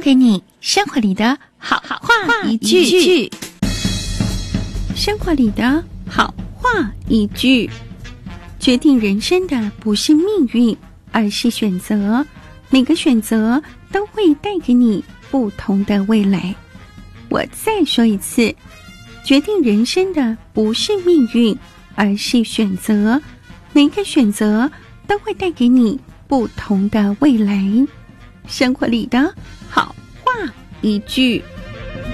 给你生活里的好话一句。生活里的好话一句。决定人生的不是命运，而是选择。每个选择都会带给你不同的未来。我再说一次，决定人生的不是命运，而是选择。每个选择都会带给你不同的未来。生活里的好话一句。